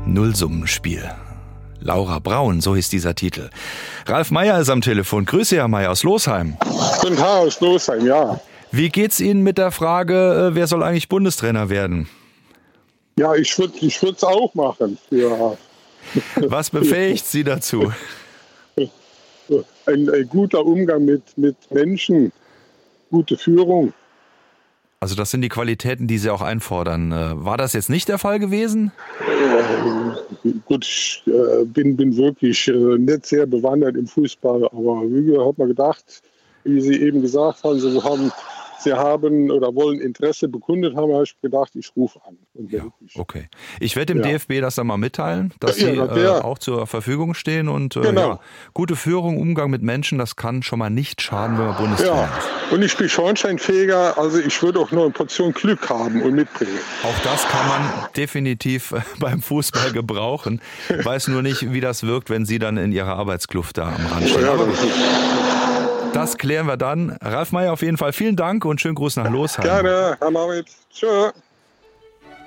Nullsummenspiel. Laura Braun, so hieß dieser Titel. Ralf Meyer ist am Telefon. Grüße, Herr Meyer aus Losheim. Guten Tag aus Losheim, ja. Wie geht's Ihnen mit der Frage, wer soll eigentlich Bundestrainer werden? Ja, ich würde es auch machen. Ja. Was befähigt Sie dazu? Ein guter Umgang mit Menschen, gute Führung. Also das sind die Qualitäten, die Sie auch einfordern. War das jetzt nicht der Fall gewesen? Gut, ich bin wirklich nicht sehr bewandert im Fußball, aber wie hat man gedacht, wie Sie eben gesagt haben, Sie haben oder wollen Interesse bekundet haben, habe ich gedacht, ich rufe an. Ja, okay. Ich werde dem DFB das dann mal mitteilen, dass Sie auch zur Verfügung stehen und genau. Gute Führung, Umgang mit Menschen, das kann schon mal nicht schaden, wenn man Bundestrainer ist. Und ich bin Schornsteinfeger, also ich würde auch noch eine Portion Glück haben und mitbringen. Auch das kann man definitiv beim Fußball gebrauchen. Ich weiß nur nicht, wie das wirkt, wenn Sie dann in Ihrer Arbeitskluft da am Rand stehen. Das klären wir dann. Ralf Meyer, auf jeden Fall vielen Dank und schönen Gruß nach Losheim. Gerne, Herr Marit. Tschö.